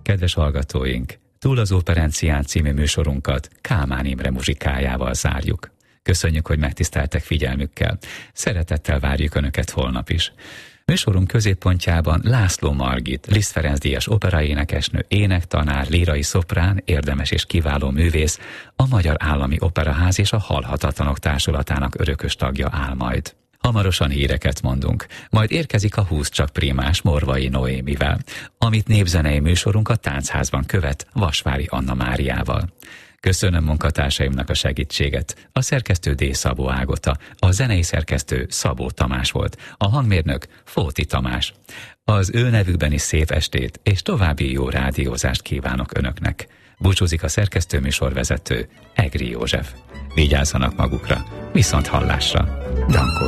Kedves hallgatóink, Túl az Operencián című műsorunkat Kálmán Imre muzsikájával zárjuk. Köszönjük, hogy megtiszteltek figyelmükkel. Szeretettel várjuk Önöket holnap is. Műsorunk középpontjában László Margit, Liszt Ferenc díjas operaénekesnő, énektanár, lírai szoprán, érdemes és kiváló művész, a Magyar Állami Operaház és a Halhatatlanok Társulatának örökös tagja áll majd. Hamarosan híreket mondunk, majd érkezik a 20 csak primás Morvai Noémivel, amit népzenei műsorunk a Táncházban követ Vasvári Anna Máriával. Köszönöm munkatársaimnak a segítséget. A szerkesztő D. Szabó Ágota, a zenei szerkesztő Szabó Tamás volt, a hangmérnök Fóti Tamás. Az ő nevükben is szép estét és további jó rádiózást kívánok Önöknek. Búcsúzik a szerkesztőműsorvezető Egri József. Vigyázzanak magukra, viszont hallásra. Dankó